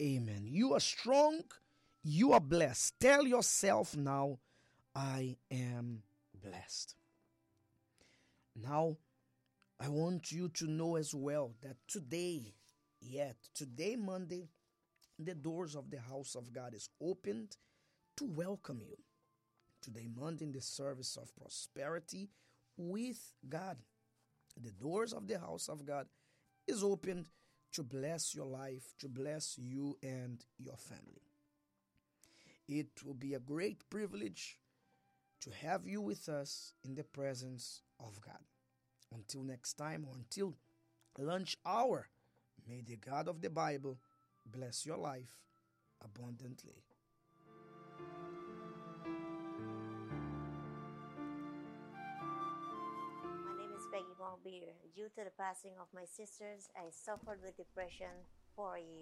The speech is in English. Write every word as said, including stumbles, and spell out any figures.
Amen. You are strong. You are blessed. Tell yourself now, I am blessed. Now, I want you to know as well that today, yet, today, Monday, the doors of the house of God is opened to welcome you. Today, Monday, in the service of prosperity with God, the doors of the house of God is opened to bless your life, to bless you and your family. It will be a great privilege to have you with us in the presence of God. Until next time, or until lunch hour, may the God of the Bible bless your life abundantly. My name is Peggy Wong Beer. Due to the passing of my sisters, I suffered with depression for a year.